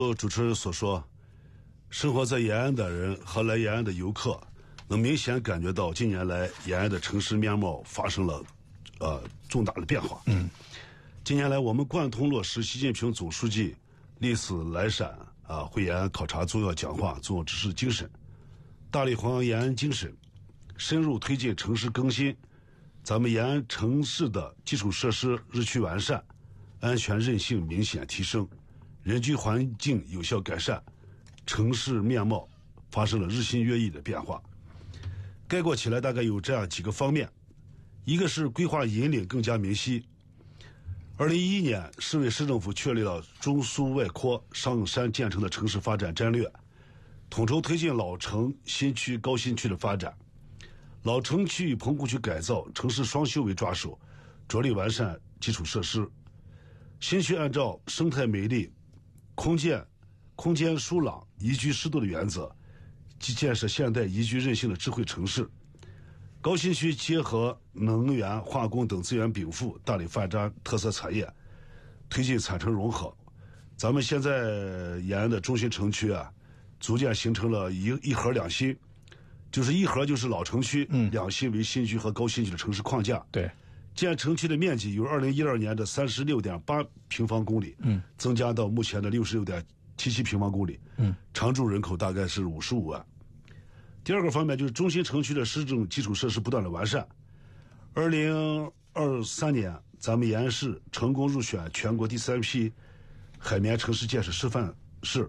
主持人所说，生活在延安的人和来延安的游客能明显感觉到近年来延安的城市面貌发生了重大的变化。近年来我们贯通落实习近平总书记历次来陕会延安考察重要讲话重要指示精神，大力弘扬延安精神，深入推进城市更新，咱们延安城市的基础设施日趋完善，安全韧性明显提升，人居环境有效改善，城市面貌发生了日新月异的变化。概括起来大概有这样几个方面，一个是规划引领更加明晰。2011年市委市政府确立了中苏外扩上山建成的城市发展战略，统筹推进老城新区高新区的发展，老城区与棚户区改造城市双修为抓手，着力完善基础设施，新区按照生态美丽、空间疏朗、宜居适度的原则，即建设现代宜居韧性的智慧城市。高新区结合能源、化工等资源禀赋，大力发展特色产业，推进产城融合。咱们现在延安的中心城区逐渐形成了一核两新，就是一核就是老城区，两新为新区和高新区的城市框架。 对， 建城区的面积由2012年的36.8平方公里，增加到目前的66.77平方公里，常住人口大概是55万。第二个方面就是中心城区的市政基础设施不断的完善。2023年，咱们延安市成功入选全国第3批海绵城市建设示范市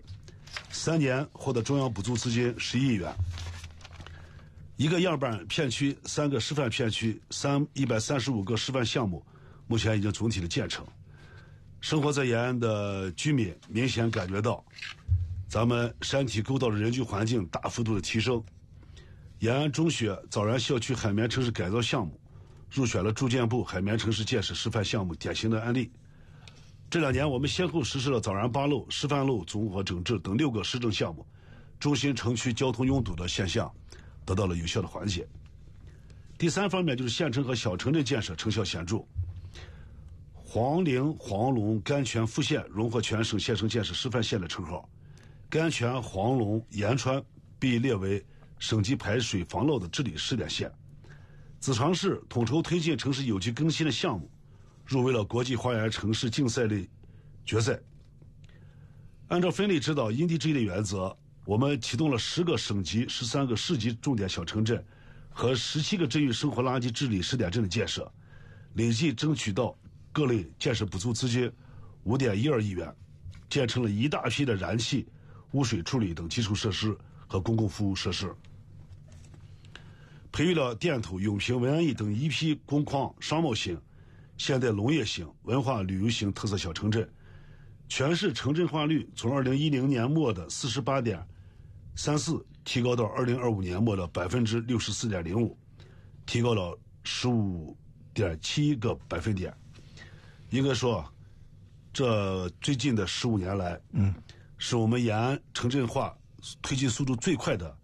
，3年获得中央补助资金11亿元。一个样板片区，3个示范片区，135个示范项目，目前已经总体的建成。生活在延安的居民明显感觉到，咱们山体构造的人居环境大幅度的提升。延安中学枣然校区海绵城市改造项目入选了住建部海绵城市建设示范项目典型的案例。这2年我们先后实施了枣然8路、示范路综合整治等6个市政项目，中心城区交通拥堵的现象得到了有效的缓解。第3方面就是县城和小城镇建设成效显著。黄陵、黄龙、甘泉、富县荣获全省县城建设示范县的称号，甘泉、黄龙、延川被列为省级排水防涝的治理试点县。子长市统筹推进城市有机更新的项目，入围了国际花园城市竞赛类决赛。按照分类指导因地制宜的原则，我们启动了10个省级、13个市级重点小城镇和17个镇域生活垃圾治理试点镇的建设，累计争取到各类建设补助资金5.12亿元，建成了一大批的燃气、污水处理等基础设施和公共服务设施，培育了店头、永平、文安驿等一批工矿、商贸型、现代农业型、文化旅游型特色小城镇。全市城镇化率从2010年末的48.34%提高到2025年末的64.05%，提高了15.7个百分点。应该说，这最近的15年来，是我们延安城镇化推进速度最快的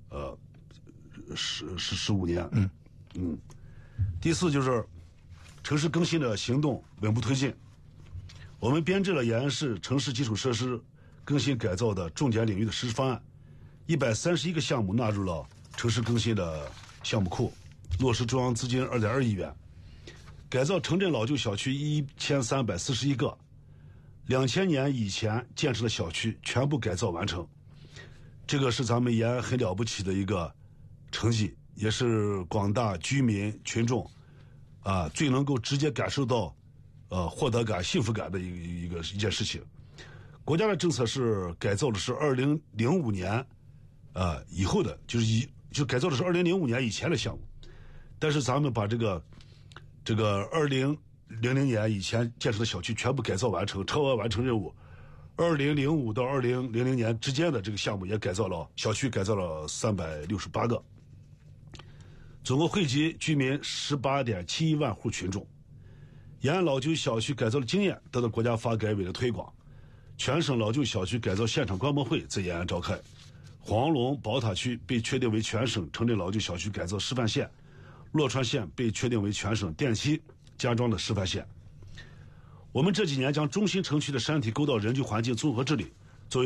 15年。第4就是城市更新的行动稳步推进。我们编制了延安市城市基础设施更新改造的重点领域的实施方案，131个项目纳入了城市更新的项目库，落实中央资金2.2亿元，改造城镇老旧小区1341个，2000年以前建成的小区全部改造完成。这个是咱们延安很了不起的一个成绩，也是广大居民群众最能够直接感受到获得感、幸福感的一件事情。国家的政策是改造的是2005年以后的，就改造的是2005年以前的项目，但是咱们把这个2000年以前建成的小区全部改造完成，超额完成任务。2005到2000年之间的这个项目也改造了，小区改造了368个，总共惠及居民18.71万户群众。延安老旧小区改造的经验得到国家发改委的推广，全省老旧小区改造现场观摩会在延安召开。黄龙宝塔区被确定为全省城镇老旧小区改造示范县，洛川县被确定为全省电梯加装的示范县。我们这几年将中心城区的山体构造人居环境综合治理